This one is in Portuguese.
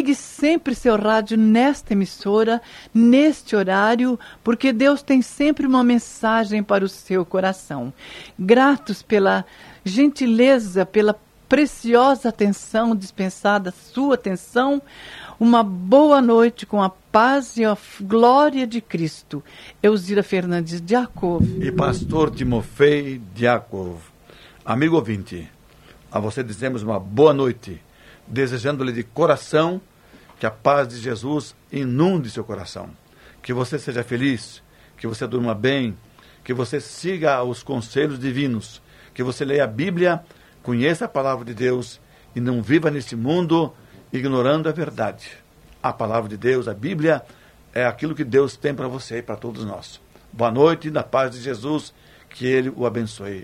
ligue sempre seu rádio nesta emissora, neste horário, porque Deus tem sempre uma mensagem para o seu coração. Gratos pela gentileza, pela preciosa atenção dispensada, sua atenção. Uma boa noite com a paz e a glória de Cristo. Elzira Fernandes Diakov e pastor Timofei Diakov. Amigo ouvinte, a você dizemos uma boa noite, desejando-lhe de coração que a paz de Jesus inunde seu coração, que você seja feliz, que você durma bem, que você siga os conselhos divinos, que você leia a Bíblia, conheça a palavra de Deus e não viva neste mundo ignorando a verdade. A palavra de Deus, a Bíblia, é aquilo que Deus tem para você e para todos nós. Boa noite, na paz de Jesus, que Ele o abençoe.